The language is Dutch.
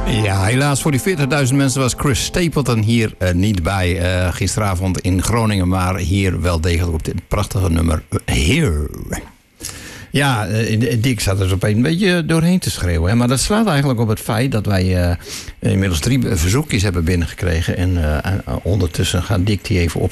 Ja, helaas voor die 40.000 mensen was Chris Stapleton hier niet bij gisteravond in Groningen, maar hier wel degelijk op dit prachtige nummer Here. Ja, Dick zat er opeens een beetje doorheen te schreeuwen. Hè? Maar dat slaat eigenlijk op het feit dat wij inmiddels 3 verzoekjes hebben binnengekregen. En ondertussen gaat Dick die even op.